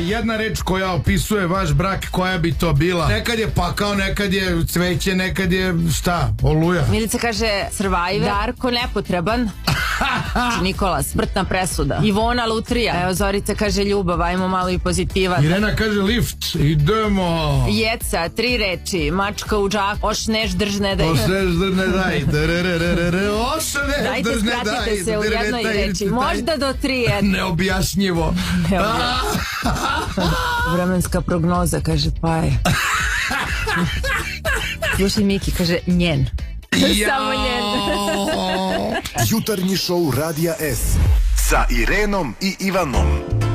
jedna reč koja opisuje vaš brak, koja bi to bila? Nekad je pakao, nekad je cveće, nekad je šta? Oluja. Milica kaže Survivor. Darko nepotreban. Nikola, smrtna presuda. Ivona lutrija. Evo Zorica kaže ljubav, ajmo malo i pozitivac. Irena kaže lift, idemo. Jeca, 3 reči. Mačka u džaku, ošneš držne daj. Ošneš držne daj. Ošneš dajte, držne daj. skratite se u jednoj reči. Možda do 3. Neobjašnjivo. Vremenska prognoza, kaže Paja. Slušaj Miki, kaže njen. Samo njen. Jutarnji šou Radija S sa Irenom i Ivanom.